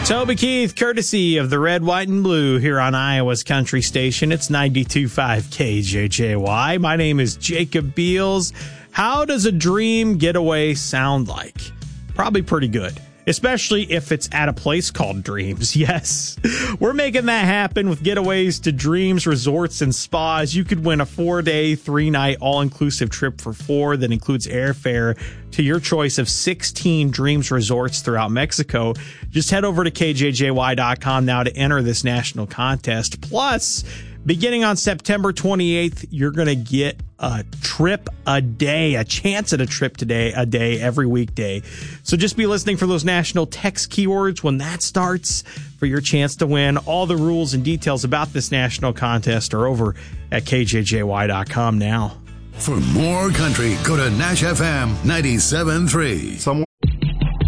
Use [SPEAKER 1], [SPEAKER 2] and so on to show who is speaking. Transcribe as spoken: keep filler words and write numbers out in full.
[SPEAKER 1] Toby Keith, courtesy of the Red, White, and Blue here on Iowa's Country Station. It's ninety-two point five K J J Y. My name is Jacob Beals. How does a dream getaway sound like? Probably pretty good, especially if it's at a place called Dreams. Yes, we're making that happen with getaways to Dreams Resorts and Spas. You could win a four-day, three-night, all-inclusive trip for four that includes airfare to your choice of sixteen Dreams Resorts throughout Mexico. Just head over to K J J Y dot com now to enter this national contest. Plus, beginning on September twenty-eighth, you're going to get a trip a day, a chance at a trip today, a day, every weekday. So just be listening for those national text keywords when that starts for your chance to win. All the rules and details about this national contest are over at K J J Y dot com now.
[SPEAKER 2] For more country, go to Nash F M ninety-seven point three. Someone